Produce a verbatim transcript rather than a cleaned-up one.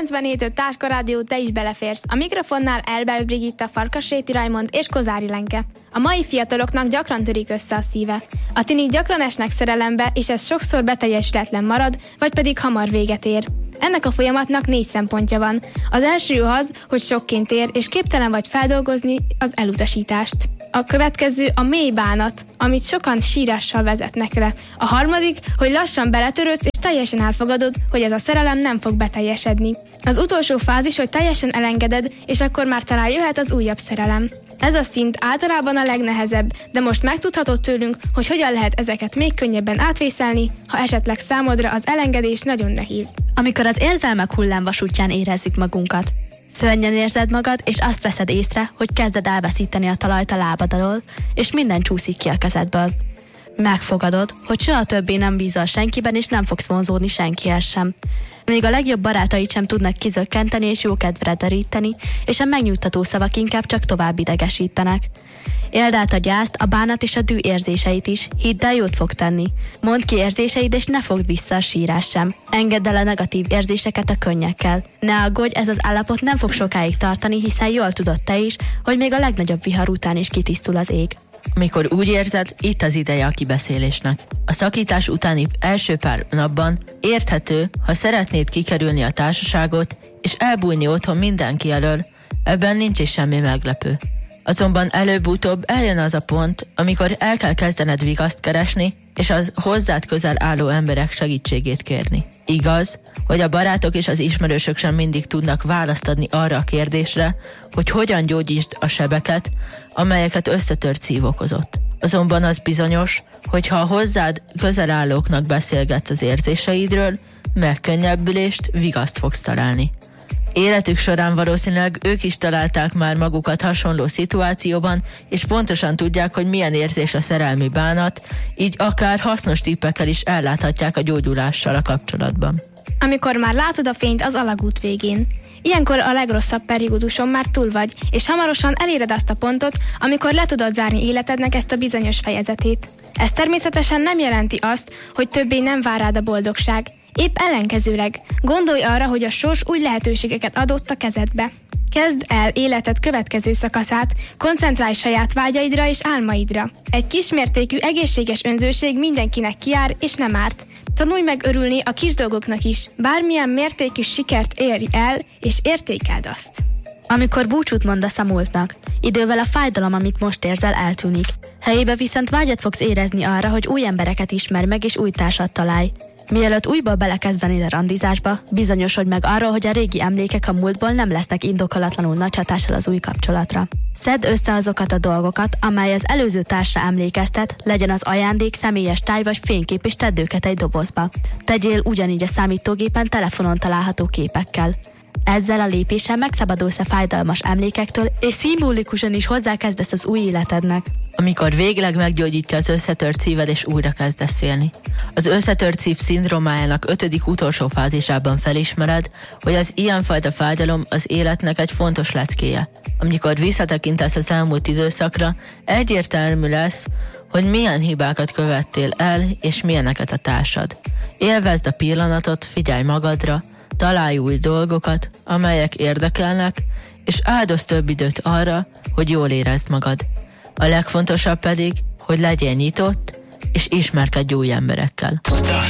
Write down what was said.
kilencvenhét öt Táska Rádió, te is beleférsz. A mikrofonnál Elbert Brigitta, Farkasréti Rajmond és Kozári Lenke. A mai fiataloknak gyakran törik össze a szíve. A tinik gyakran esnek szerelembe, és ez sokszor beteljesületlen marad, vagy pedig hamar véget ér. Ennek a folyamatnak négy szempontja van. Az első az, hogy sokként ér, és képtelen vagy feldolgozni az elutasítást. A következő a mély bánat, amit sokan sírással vezetnek le. A harmadik, hogy lassan beletörődsz, és teljesen elfogadod, hogy ez a szerelem nem fog beteljesedni. Az utolsó fázis, hogy teljesen elengeded, és akkor már talán jöhet az újabb szerelem. Ez a szint általában a legnehezebb, de most megtudhatod tőlünk, hogy hogyan lehet ezeket még könnyebben átvészelni, ha esetleg számodra az elengedés nagyon nehéz. Amikor az érzelmek hullámvasútján érezzük magunkat. Szörnyen érzed magad, és azt veszed észre, hogy kezded elveszíteni a talajt a lábad alól, és minden csúszik ki a kezedből. Megfogadod, hogy soha többé nem bízol senkiben, és nem fogsz vonzódni senkihez sem. Még a legjobb barátaid sem tudnak kizökkenteni és jó kedvre deríteni, és a megnyugtató szavak inkább csak tovább idegesítenek. Éld át a gyászt, a bánat és a dű érzéseit is, hidd el, jót fog tenni. Mondd ki érzéseid, és ne fogd vissza a sírás sem. Engedd el a negatív érzéseket a könnyekkel. Ne aggódj, ez az állapot nem fog sokáig tartani, hiszen jól tudod te is, hogy még a legnagyobb vihar után is kitisztul az ég. Mikor úgy érzed, itt az ideje a kibeszélésnek. A szakítás utáni első pár napban érthető, ha szeretnéd kikerülni a társaságot, és elbújni otthon mindenki elől, ebben nincs is semmi meglepő. Azonban előbb-utóbb eljön az a pont, amikor el kell kezdened vigaszt keresni, és az hozzád közel álló emberek segítségét kérni. Igaz, hogy a barátok és az ismerősök sem mindig tudnak választ adni arra a kérdésre, hogy hogyan gyógyítsd a sebeket, amelyeket összetört szív okozott. Azonban az bizonyos, hogy ha a hozzád közel állóknak beszélgetsz az érzéseidről, megkönnyebbülést, vigaszt fogsz találni. Életük során valószínűleg ők is találták már magukat hasonló szituációban, és pontosan tudják, hogy milyen érzés a szerelmi bánat, így akár hasznos tippekkel is elláthatják a gyógyulással a kapcsolatban. Amikor már látod a fényt az alagút végén. Ilyenkor a legrosszabb perióduson már túl vagy, és hamarosan eléred azt a pontot, amikor le tudod zárni életednek ezt a bizonyos fejezetét. Ez természetesen nem jelenti azt, hogy többé nem vár rád a boldogság. Épp ellenkezőleg, gondolj arra, hogy a sors új lehetőségeket adott a kezedbe. Kezd el életed következő szakaszát, koncentrálj saját vágyaidra és álmaidra. Egy kismértékű egészséges önzőség mindenkinek kijár és nem árt. Tanulj meg örülni a kis dolgoknak is, bármilyen mértékű sikert érj el, és értékeld azt. Amikor búcsút mondasz a múltnak, idővel a fájdalom, amit most érzel, eltűnik. Helyébe viszont vágyat fogsz érezni arra, hogy új embereket ismerj meg és új társat találj. Mielőtt újból belekezdenéd a randizásba, bizonyosodj meg arról, hogy a régi emlékek a múltból nem lesznek indokolatlanul nagy hatással az új kapcsolatra. Szedd össze azokat a dolgokat, amely az előző társra emlékeztet, legyen az ajándék, személyes táj vagy fénykép, és tedd őket egy dobozba. Tegyél ugyanígy a számítógépen telefonon található képekkel. Ezzel a lépéssel megszabadulsz a fájdalmas emlékektől, és szimbolikusan is hozzákezdesz az új életednek. Amikor végleg meggyógyítja az összetört szíved, és újra kezdesz élni. Az összetört szív szindrómájának ötödik utolsó fázisában felismered, hogy az ilyenfajta fájdalom az életnek egy fontos leckéje. Amikor visszatekintesz az elmúlt időszakra, egyértelmű lesz, hogy milyen hibákat követtél el, és milyeneket a társad. Élvezd a pillanatot, figyelj magadra, találj új dolgokat, amelyek érdekelnek, és áldozz több időt arra, hogy jól érezd magad. A legfontosabb pedig, hogy legyél nyitott, és ismerkedj új emberekkel.